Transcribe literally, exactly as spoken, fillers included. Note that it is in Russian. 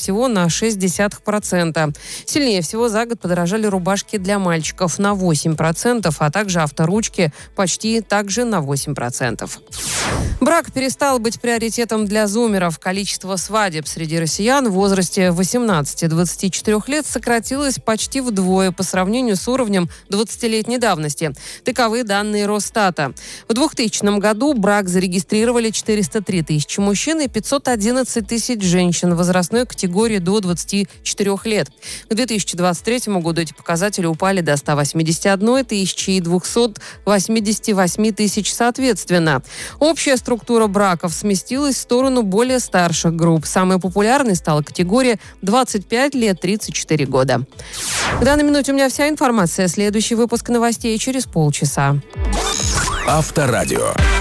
всего на шесть десятых процента. Сильнее всего за год подорожали рубашки для мальчиков на восемь процентов, а также авторучки почти также на восемь процентов. Брак перестал быть приоритетом для зумеров. Количество свадеб среди россиян в возрасте восемнадцати-двадцати четырёх лет сократилось почти вдвое по сравнению с уровнем двадцатилетней давности. Таковы данные Росстата. В двухтысячном году брак зарегистрировали четыреста три тысячи мужчин и пятьсот одиннадцать тысяч женщин в возрастной категории до двадцати четырёх лет. К две тысячи двадцать третьему году эти показатели упали до ста восьмидесяти одной тысячи и двухсот восьмидесяти восьми тысяч соответственно. Общая структура браков сместилась в сторону более старших групп. Самой популярной стала категория двадцать пять лет - тридцать четыре года. В данной минуте у меня вся информация. Следующий выпуск новостей через полчаса. Авторадио.